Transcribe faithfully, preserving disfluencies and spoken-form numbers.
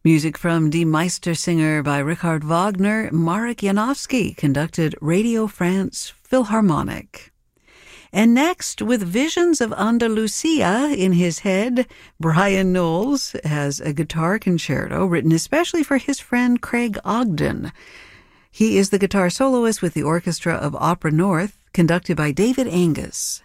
Music from Die Meistersinger by Richard Wagner. Marek Janowski conducted Radio France Philharmonic. And next, with Visions of Andalusia in his head, Brian Knowles has a guitar concerto written especially for his friend Craig Ogden. He is the guitar soloist with the Orchestra of Opera North, conducted by David Angus.